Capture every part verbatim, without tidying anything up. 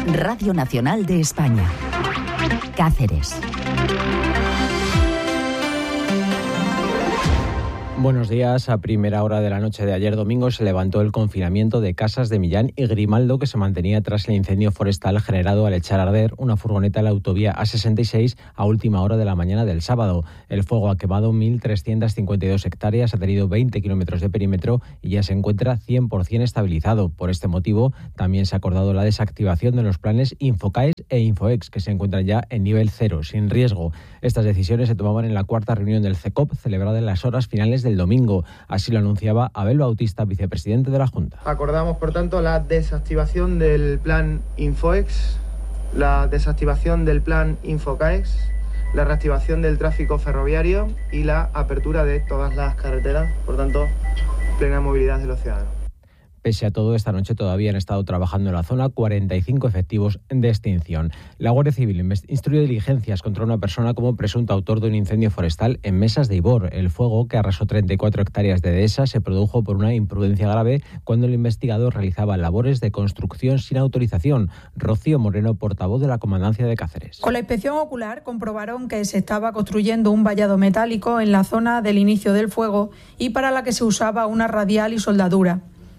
Radio Nacional de España. Cáceres. Buenos días. A primera hora de la noche de ayer domingo se levantó el confinamiento de Casas de Millán y Grimaldo, que se mantenía tras el incendio forestal generado al echar a arder una furgoneta en la autovía A sesenta y seis a última hora de la mañana del sábado. El fuego ha quemado mil trescientas cincuenta y dos hectáreas, ha tenido veinte kilómetros de perímetro y ya se encuentra cien por ciento estabilizado. Por este motivo, también se ha acordado la desactivación de los planes Infocaes e Infoex, que se encuentran ya en nivel cero, sin riesgo. Estas decisiones se tomaban en la cuarta reunión del C E C O P, celebrada en las horas finales del domingo. Así lo anunciaba Abel Bautista, vicepresidente de la Junta. Acordamos, por tanto, la desactivación del plan Infoex, la desactivación del plan Infocaex, la reactivación del tráfico ferroviario y la apertura de todas las carreteras, por tanto, plena movilidad de los ciudadanos. Pese a todo, esta noche todavía han estado trabajando en la zona cuarenta y cinco efectivos de extinción. La Guardia Civil instruye diligencias contra una persona como presunto autor de un incendio forestal en Mesas de Ibor. El fuego, que arrasó treinta y cuatro hectáreas de dehesa, se produjo por una imprudencia grave cuando el investigador realizaba labores de construcción sin autorización. Rocío Moreno, portavoz de la Comandancia de Cáceres. Con la inspección ocular comprobaron que se estaba construyendo un vallado metálico en la zona del inicio del fuego y para la que se usaba una radial y soldadura.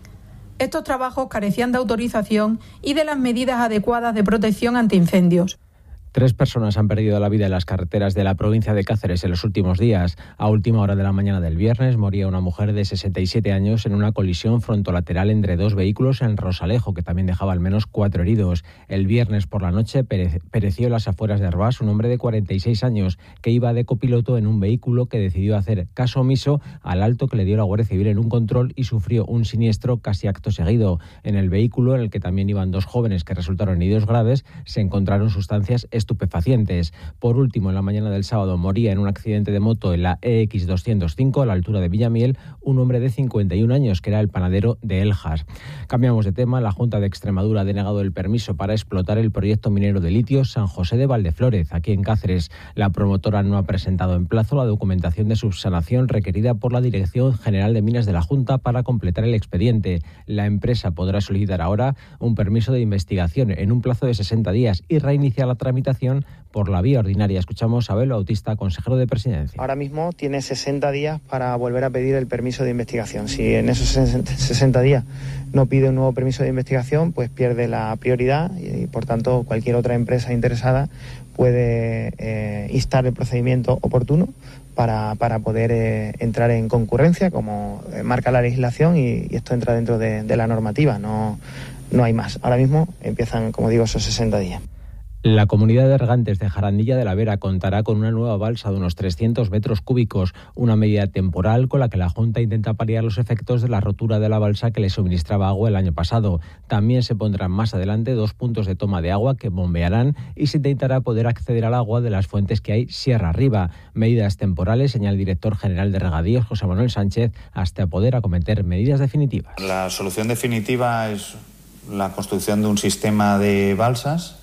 Estos trabajos carecían de autorización y de las medidas adecuadas de protección ante incendios. Tres personas han perdido la vida en las carreteras de la provincia de Cáceres en los últimos días. A última hora de la mañana del viernes moría una mujer de sesenta y siete años en una colisión frontolateral entre dos vehículos en Rosalejo, que también dejaba al menos cuatro heridos. El viernes por la noche pere- pereció en las afueras de Arbás un hombre de cuarenta y seis años que iba de copiloto en un vehículo que decidió hacer caso omiso al alto que le dio la Guardia Civil en un control y sufrió un siniestro casi acto seguido. En el vehículo, en el que también iban dos jóvenes que resultaron heridos graves, se encontraron sustancias estupefacientes. Por último, en la mañana del sábado moría en un accidente de moto en la E X doscientos cinco a la altura de Villamiel un hombre de cincuenta y un años que era el panadero de Eljas. Cambiamos de tema. La Junta de Extremadura ha denegado el permiso para explotar el proyecto minero de litio San José de Valdeflórez, aquí en Cáceres. La promotora no ha presentado en plazo la documentación de subsanación requerida por la Dirección General de Minas de la Junta para completar el expediente. La empresa podrá solicitar ahora un permiso de investigación en un plazo de sesenta días y reiniciar la tramitación por la vía ordinaria. Escuchamos a Abel Bautista, consejero de Presidencia. Ahora mismo tiene sesenta días para volver a pedir el permiso de investigación. Si en esos sesenta días no pide un nuevo permiso de investigación, pues pierde la prioridad y, por tanto, cualquier otra empresa interesada puede eh, instar el procedimiento oportuno para, para poder eh, entrar en concurrencia, como eh, marca la legislación, y, y esto entra dentro de, de la normativa. No, no hay más. Ahora mismo empiezan, como digo, esos sesenta días. La comunidad de regantes de Jarandilla de la Vera contará con una nueva balsa de unos trescientos metros cúbicos, una medida temporal con la que la Junta intenta paliar los efectos de la rotura de la balsa que le suministraba agua el año pasado. También se pondrán más adelante dos puntos de toma de agua que bombearán y se intentará poder acceder al agua de las fuentes que hay sierra arriba. Medidas temporales, señala el director general de Regadíos, José Manuel Sánchez, hasta poder acometer medidas definitivas. La solución definitiva es la construcción de un sistema de balsas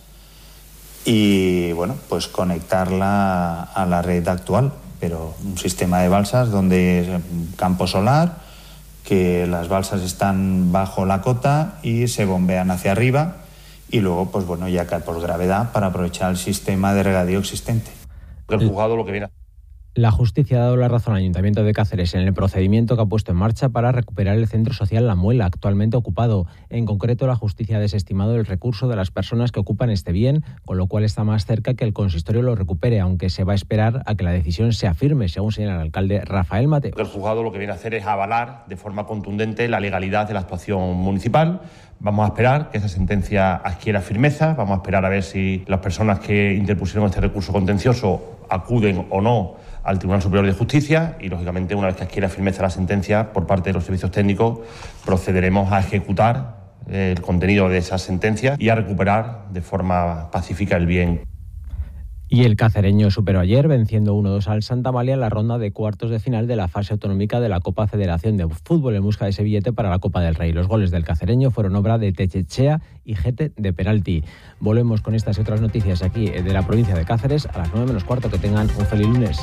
y, bueno, pues conectarla a la red actual, pero un sistema de balsas donde campo solar, que las balsas están bajo la cota y se bombean hacia arriba y luego, pues bueno, ya cae por gravedad para aprovechar el sistema de regadío existente. El juzgado lo que viene. La justicia ha dado la razón al Ayuntamiento de Cáceres en el procedimiento que ha puesto en marcha para recuperar el centro social La Muela, actualmente ocupado. En concreto, la justicia ha desestimado el recurso de las personas que ocupan este bien, con lo cual está más cerca que el consistorio lo recupere, aunque se va a esperar a que la decisión sea firme, según señala el alcalde Rafael Mateo. El juzgado lo que viene a hacer es avalar de forma contundente la legalidad de la actuación municipal. Vamos a esperar que esa sentencia adquiera firmeza, vamos a esperar a ver si las personas que interpusieron este recurso contencioso acuden o no al Tribunal Superior de Justicia y, lógicamente, una vez que adquiera firmeza la sentencia por parte de los servicios técnicos, procederemos a ejecutar el contenido de esa sentencia y a recuperar de forma pacífica el bien. Y el cacereño superó ayer, venciendo uno dos al Santa Amalia en la ronda de cuartos de final de la fase autonómica de la Copa Federación de Fútbol en busca de ese billete para la Copa del Rey. Los goles del cacereño fueron obra de Techechea y Gete de penalti. Volvemos con estas y otras noticias aquí de la provincia de Cáceres a las nueve menos cuarto. Que tengan un feliz lunes.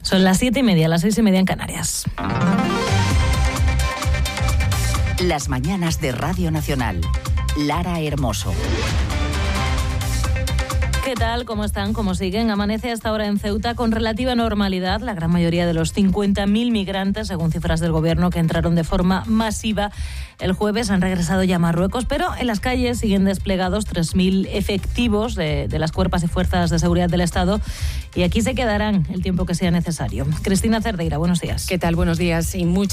Son las siete y media, las seis y media en Canarias. Las mañanas de Radio Nacional. Lara Hermoso. ¿Qué tal? ¿Cómo están? ¿Cómo siguen? Amanece hasta ahora en Ceuta con relativa normalidad. La gran mayoría de los cincuenta mil migrantes, según cifras del gobierno, que entraron de forma masiva el jueves, han regresado ya a Marruecos, pero en las calles siguen desplegados tres mil efectivos de, de las cuerpos y fuerzas de seguridad del Estado, y aquí se quedarán el tiempo que sea necesario. Cristina Cerdeira, buenos días. ¿Qué tal? Buenos días. Y muchas